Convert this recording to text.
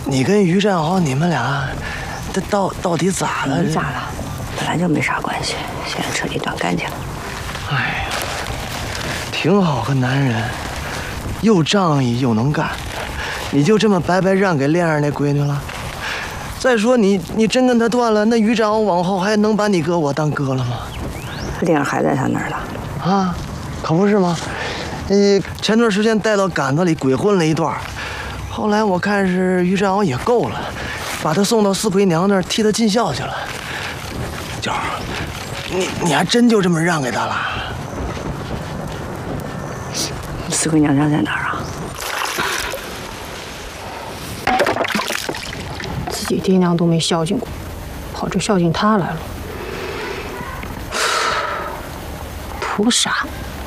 你跟于占豪你们俩，这到底咋了？ 咋了？本来就没啥关系，现在彻底断干净了。 哎呀，挺好个男人，又仗义又能干，你就这么白白让给恋儿那闺女了？再说你真跟他断了，那于占豪往后还能把你哥我当哥了吗？ 恋儿还在他那儿了。 啊，可不是吗？前段时间带到杆子里鬼混了一段，后来我看是于占豪也够了，把他送到四魁娘那儿替他尽孝去了。九儿，你还真就这么让给他了？ 四魁娘家在哪儿啊？ 自己爹娘都没孝敬过，跑这孝敬他来了，图啥？